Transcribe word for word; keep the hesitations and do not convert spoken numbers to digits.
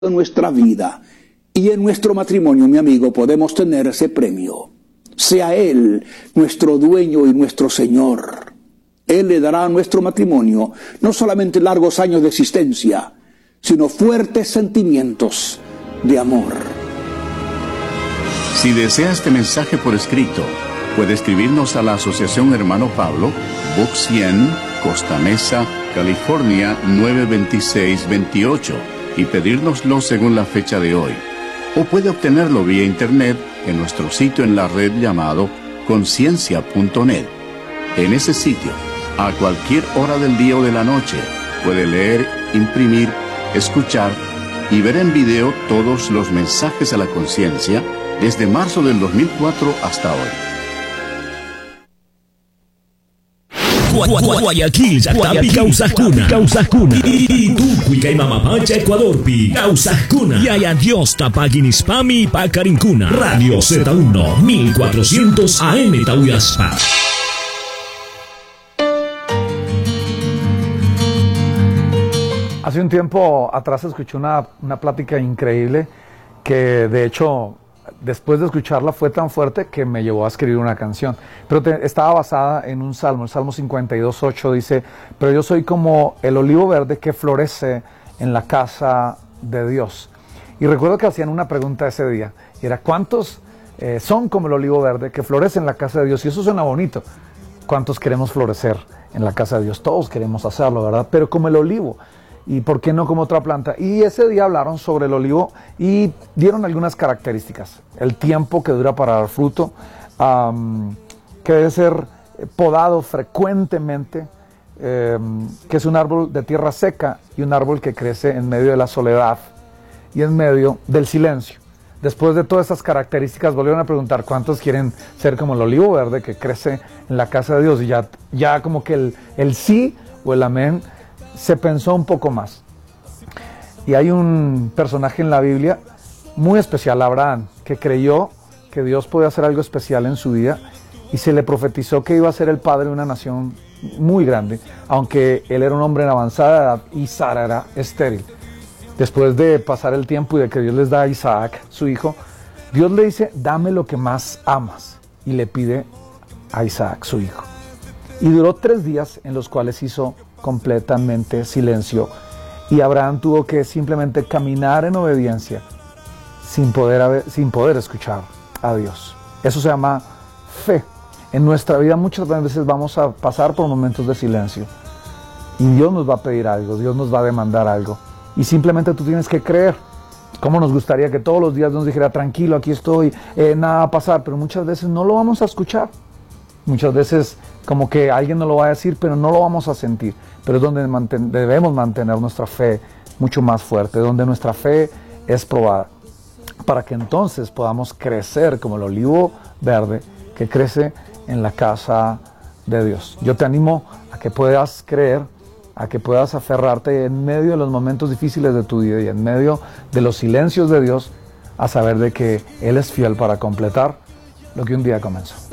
en nuestra vida y en nuestro matrimonio, mi amigo, podemos tener ese premio. Sea Él nuestro dueño y nuestro Señor. Él le dará a nuestro matrimonio no solamente largos años de existencia, sino fuertes sentimientos de amor. Si desea este mensaje por escrito, puede escribirnos a la Asociación Hermano Pablo, Box cien, Costa Mesa, California nueve veintiséis veintiocho, y pedírnoslo según la fecha de hoy. O puede obtenerlo vía internet en nuestro sitio en la red llamado conciencia punto net. En ese sitio, a cualquier hora del día o de la noche, puede leer, imprimir, escuchar y ver en video todos los mensajes a la conciencia desde marzo del dos mil cuatro hasta hoy. Guayaquil, Yatapi, Causacuna, Causacuna. Y tú, Cuica y Mamapacha, Ecuador, Pi, Causacuna. Y allá Dios, Tapaginispami, Pacarincuna. Radio Z uno, mil cuatrocientos A M, Tauyaspa. Hace un tiempo atrás escuché una, una plática increíble que, de hecho, después de escucharla fue tan fuerte que me llevó a escribir una canción. Pero te, estaba basada en un salmo, el Salmo cincuenta y dos, ocho dice: pero yo soy como el olivo verde que florece en la casa de Dios. Y recuerdo que hacían una pregunta ese día, y era: ¿cuántos eh, son como el olivo verde que florece en la casa de Dios? Y eso suena bonito. ¿Cuántos queremos florecer en la casa de Dios? Todos queremos hacerlo, ¿verdad? Pero como el olivo. ¿Y por qué no como otra planta? Y ese día hablaron sobre el olivo y dieron algunas características. El tiempo que dura para dar fruto, um, que debe ser podado frecuentemente, um, que es un árbol de tierra seca y un árbol que crece en medio de la soledad y en medio del silencio. Después de todas esas características volvieron a preguntar: ¿cuántos quieren ser como el olivo verde que crece en la casa de Dios? Y ya, ya como que el, el sí o el amén se pensó un poco más. Y hay un personaje en la Biblia muy especial, Abraham, que creyó que Dios podía hacer algo especial en su vida y se le profetizó que iba a ser el padre de una nación muy grande, aunque él era un hombre en avanzada edad y Sara era estéril. Después de pasar el tiempo y de que Dios les da a Isaac, su hijo, Dios le dice: dame lo que más amas, y le pide a Isaac, su hijo. Y duró tres días en los cuales hizo completamente silencio, y Abraham tuvo que simplemente caminar en obediencia sin poder, haber, sin poder escuchar a Dios. Eso se llama fe. En nuestra vida muchas veces vamos a pasar por momentos de silencio y Dios nos va a pedir algo, Dios nos va a demandar algo, y simplemente tú tienes que creer. Como nos gustaría que todos los días nos dijera: tranquilo, aquí estoy, eh, nada va a pasar, pero muchas veces no lo vamos a escuchar. Muchas veces como que alguien nos lo va a decir, pero no lo vamos a sentir. Pero es donde manten- debemos mantener nuestra fe mucho más fuerte, donde nuestra fe es probada, para que entonces podamos crecer como el olivo verde que crece en la casa de Dios. Yo te animo a que puedas creer, a que puedas aferrarte en medio de los momentos difíciles de tu vida y en medio de los silencios de Dios, a saber de que Él es fiel para completar lo que un día comenzó.